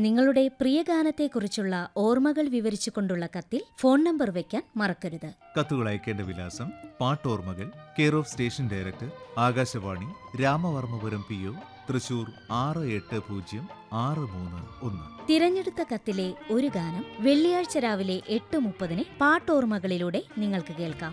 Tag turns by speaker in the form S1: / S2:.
S1: നിങ്ങളുടെ പ്രിയ ഗാനത്തെക്കുറിച്ചുള്ള ഓർമ്മകൾ വിവരിച്ചുകൊണ്ടുള്ള കത്തിൽ ഫോൺ നമ്പർ വയ്ക്കാൻ മറക്കരുത്.
S2: കത്തുകൾ അയക്കേണ്ട വിലാസം: പാട്ടോർമ്മകൾ, care of station director, Akashvani, Ramavarmapuram PO, Thrissur 680631.
S1: തിരഞ്ഞെടുത്ത കത്തിലെ ഒരു ഗാനം വെള്ളിയാഴ്ച രാവിലെ 8:30 പാട്ടോർമ്മകളിലൂടെ നിങ്ങൾക്ക് കേൾക്കാം.